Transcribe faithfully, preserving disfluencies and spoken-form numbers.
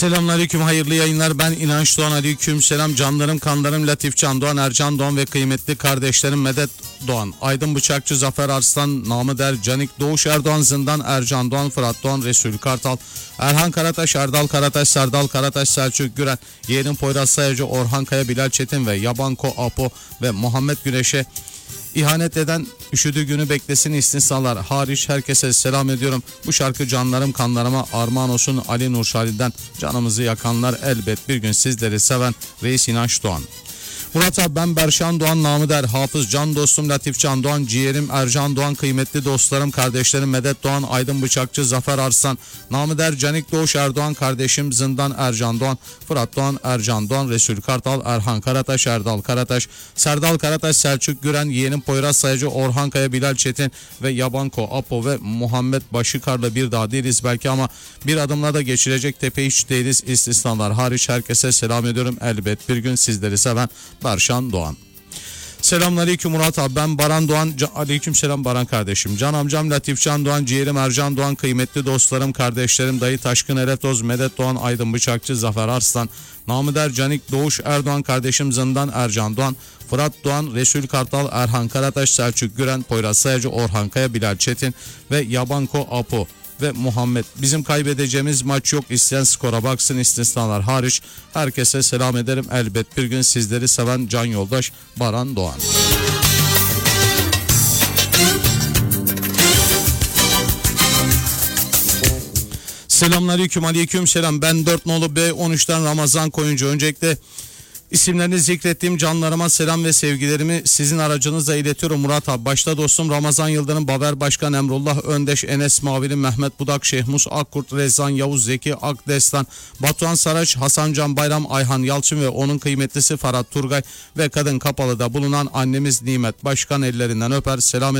Selamünaleyküm, hayırlı yayınlar. Ben İnanç Doğan. Aleyküm selam canlarım, kanlarım, Latif Can Doğan, Ercan Doğan ve kıymetli kardeşlerim Medet Doğan, Aydın Bıçakçı, Zafer Arslan, namı der Canik, Doğuş Erdoğan, Zindan, Ercan Doğan, Fırat Doğan, Resul Kartal, Erhan Karataş, Erdal Karataş, Serdal Karataş, Selçuk Güren, Yeğenim Poyraz Sayacı, Orhan Kaya, Bilal Çetin ve Yabanko Apo ve Muhammed Güneş'e İhanet eden üşüdüğü günü beklesin istisnalar hariç herkese selam ediyorum. Bu şarkı canlarım kanlarıma armağan olsun. Ali Nurşali'den canımızı yakanlar elbet bir gün sizleri seven Reis İnanç Doğan. Murat abi, ben Berşan Doğan, namı der Hafız, can dostum Latif Can Doğan, ciğerim Ercan Doğan, kıymetli dostlarım, kardeşlerim Medet Doğan, Aydın Bıçakçı, Zafer Arslan, namı der Canik, Doğuş Erdoğan, kardeşim Zindan, Ercan Doğan, Fırat Doğan, Ercan Doğan, Resul Kartal, Erhan Karataş, Erdal Karataş, Serdal Karataş, Selçuk Güren, Yeğenim Poyraz Sayacı, Orhan Kaya, Bilal Çetin ve Yabanko Apo ve Muhammed Başıkar'la bir daha değiliz belki ama bir adımla da geçilecek tepe hiç değiliz istisnalar hariç herkese selam ediyorum. Elbet bir gün sizleri seven Berşan Doğan. Selamünaleyküm Murat abi, ben Baran Doğan. Aleyküm selam Baran kardeşim. Can amcam Latif Can Doğan, ciğerim Ercan Doğan, kıymetli dostlarım, kardeşlerim, dayı Taşkın Eretoz, Medet Doğan, Aydın Bıçakçı, Zafer Arslan, namı der Canik, Doğuş Erdoğan, kardeşim Zindan, Ercan Doğan, Fırat Doğan, Resul Kartal, Erhan Karataş, Selçuk Güren, Poyraz Sayacı, Orhan Kaya, Bilal Çetin ve Yabanko Apo ve Muhammed. Bizim kaybedeceğimiz maç yok, isteyen skora baksın istisnalar hariç herkese selam ederim. Elbet bir gün sizleri seven can yoldaş Baran Doğan. Selamünaleyküm, aleyküm selam. Ben dört nolu B on üçten Ramazan Koyuncu. Öncelikle İsimlerini zikrettiğim canlarıma selam ve sevgilerimi sizin aracınızla iletiyorum Murat abi. Başta dostum Ramazan Yıldırım, Baver Başkan, Emrullah Öndeş, Enes Mavili, Mehmet Budak, Şehmus Akkurt, Rezan Yavuz, Zeki Akdestan, Batuhan Saraç, Hasan Can Bayram, Ayhan Yalçın ve onun kıymetlisi Ferhat Turgay ve Kadın Kapalı'da bulunan annemiz Nimet Başkan ellerinden öper selam